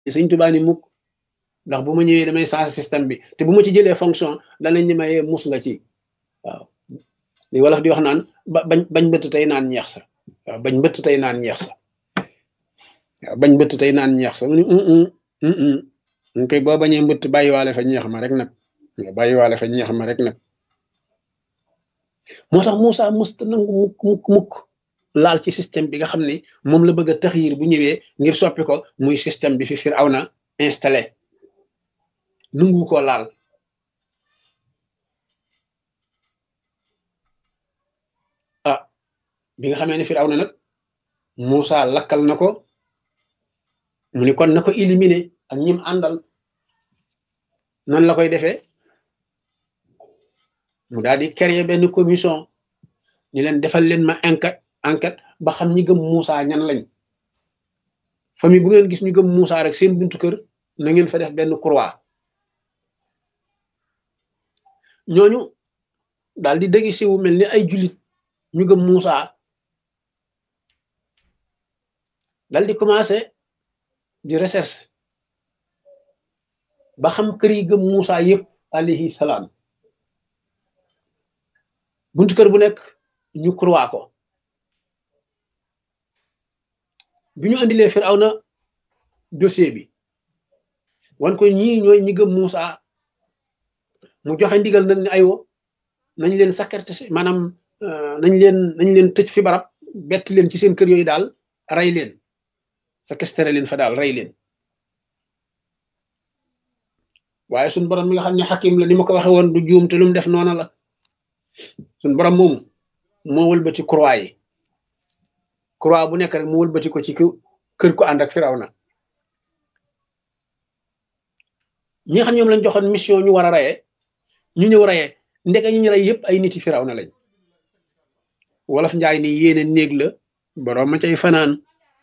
Sëñ Tuubaa ni mukk ndax bu ma ñëwee damay changer système bi te bu ma ci jëlee fonction danañ ni mayee mus nga ci waaw li wolof di wax naan bañ bëtt tey naan ñeex sa waaw bañ bëtt tey naan ñeex sa waaw bañ bëtt tey naan ñeex sa mu ni ñu koy boo bañee mbëtt bàyyiwaale fa ñeex ma rek nag bàyyiwaale fa ñeex ma rek nag moo tax Moussa musta nangu mukk laal ci système bi nga xam ne moom la bëgg a taxyir bu ñëwee ngir soppi ko muy système bi fi Firawna installé nungu ko laal ah bi nga xamee ne Firawna nag Moussa lakkal na ko mu ni kon na ko éliminer ak ñim àndal nan la koy defee mu daal di créer benn commission ni leen defal leen ma enquête ba xam ñi gëm Moussa ñan lañ famille bu ngeen gis ñu gëm Moussa rek seen buntu kër na ngeen fa def benn croix ñooñu daal di dëgg siwu mel ni ay jullit ñu gëm Moussa daal di commencé di recherche ba xam kër yi gëm Moussa yëpp alayhi salaam buntu kër bu nekk ñu croix ko bi ñu andilee Firawna dossier bi wan ko ñii ñooy ñi gëm Moussa mu joxe ndigal nag ni aywa nañ leen sakkarte maanaam nañ leen tëj fi barab bett leen ci seen kër yooyu daal rey leen sakkestere leen fa daal rey leen waaye suñ borom mi nga xam ne xakim la ni ma ko waxe woon du juum te lu mu def noona la suñ borom moomu moo wëlbati croix yi croix bu nekk rek mu wëlbati ko ci kër ko ànd ak Firawna ñi nga xam ñoom lañ joxoon mission ñu war a reyee ñu ñëw reyee ndeke ñu rey yëpp ay niti Firawna lañ wolof njaay ni yéene néeg la borom ma cay fanaan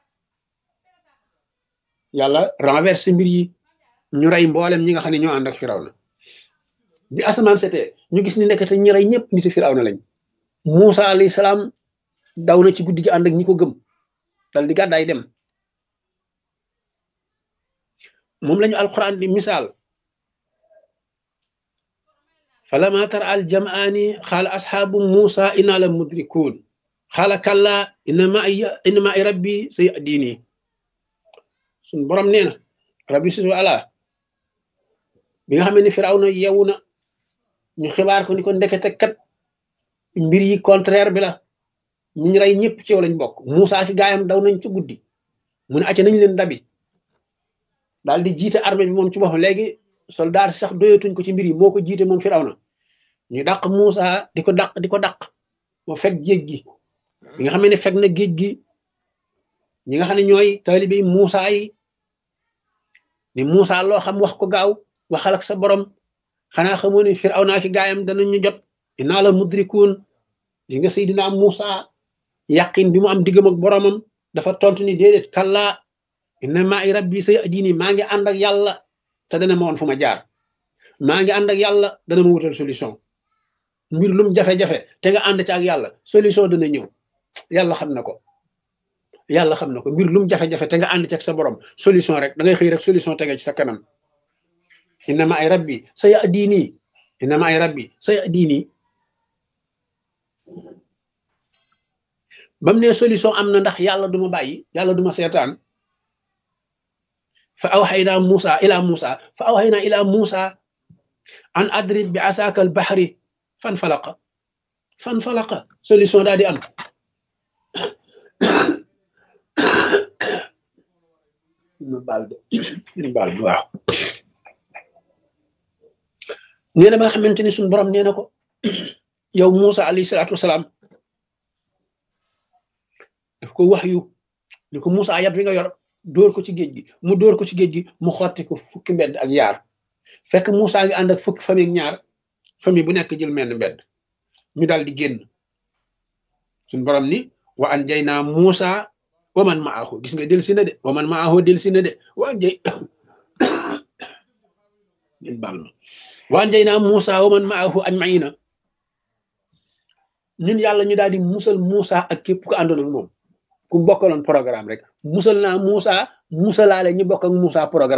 yàlla renverse mbir yi ñu rey mboolem ñi nga xam ne ñoo ànd ak Firawna bi asamaan setee ñu gis ni nekkate ñi rey ñëpp niti Firawna lañ Moussa alayhi salaam daw na ci guddi gi ànd ak ñi ko gëm dal di gàddaay dem moom lañu alquran di misaal falama tara al jamaani xaala asxaabu Moussa inna la mudrikuun xaala kalla inna ma ay rabbi sayahdini suñ borom nee na rabbi susu ala bi nga xam ne Firawna yeewu na ñu xibaar ko ni ko ndekete kat mbir yi contraire bi la ñi rey ñëpp ci yow lañ bokk Moussa ki gaayam daw nañ ci guddi mu ne acca nañ leen dabi daal di jiite armée bi moom ci boppam léegi soldat sax doyatuñ ko ci mbir yi moo ko jiite moom Firawna ñu dàq Moussa di ko dàq moo fekk géej gi bi nga xam ne fekk na géej gi ñi nga xam ne ñooy taalibe yi Moussa yi ni Moussa loo xam wax ko gaaw waxal ak sa borom xanaa xamoo ne Firawna ki gaayam danañu jot inna la mudrikuun li nga Seydina Moussa yàqin bi mu am diggam ak boromam dafa tontu ni déedéet kalla inna ma'i rabbi sayahdini maa ngi ànd ak yàlla te dana ma woon fu ma jaar maa ngi ànd ak yàlla dana ma wutal solution mbir lum jafe-jafe te nga ànd ci ak yàlla solution dana ñëw yàlla xam na ko mbir lum jafe-jafe te nga ànd ci ak sa borom solution rek da ngay xëy rek solution tege ci sa kanam inna ma'i rabbi sayahdini bam ne solution am na ndax yàlla duma bàyyi yàlla duma seetaan fa awxaynaa ila Musa an adrib bi asaaka al bahri fanfalaqa solution daal di am waaw nee na ba nga xamante ni suñu borom nee na ko yow Musa alayhi salaatu wasalaam daf ko wax yu ni ko Moussa yat wi nga yor dóor ko ci géej gi mu dóor ko ci géej gi mu xotti ko fukki mbedd ak yaar fekk Moussa ngi ànd ak fukki famille ak ñaar famille bu nekk jël menn mbedd ñu daal di génn suñ borom ni wa an jay naa Moussa wa man maahu gis nga del si na de wa man maahu del si na de wa an jay ngeen baal ma wa an jay naa Moussa wa man maahu ajmaina ñun yàlla ñu daal di musal Moussa ak képp ko àndoon ak moom ku bokkaloon programme rek musal naa Moussa musalaale ñi bokk ak Moussa programme